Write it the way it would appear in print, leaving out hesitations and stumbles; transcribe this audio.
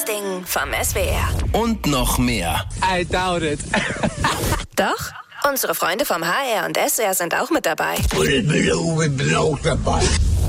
Podcasting vom SWR. Und noch mehr. I doubt it. Doch, unsere Freunde vom HR und SWR sind auch mit dabei. Und ich bin auch dabei.